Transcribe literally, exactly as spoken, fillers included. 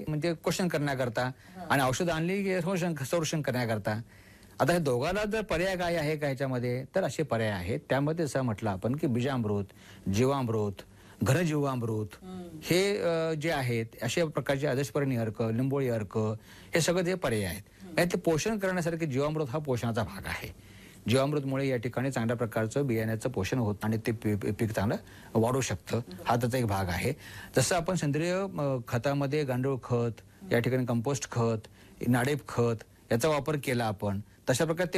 म्हणजे क्वेश्चन करण्याकरता आणि औषध आणली की संरक्षण संरक्षण करण्याकरता. आता हे दोघांना जर पर्याय काय आहे का ह्याच्यामध्ये, तर असे पर्याय आहेत. त्यामध्ये असं म्हटलं आपण की बीजामृत, जीवामृत, घनजीवामृत हे जे आहेत अशा प्रकारचे अदशपर्णी अर्क, लिंबोळी अर्क हे सगळे ते पर्याय आहेत. आणि ते पोषण करण्यासारखे जीवामृत हा पोषणाचा भाग आहे. जीवामृतमुळे या ठिकाणी चांगल्या प्रकारचं बियाण्याचं पोषण होत आणि ते पीक चांगलं वाढू शकतं. हा त्याचा एक भाग आहे. जसं आपण सेंद्रिय खतामध्ये गांडूळ खत, या ठिकाणी कंपोस्ट खत, नाडेप खत याचा वापर केला आपण, तशा प्रकारे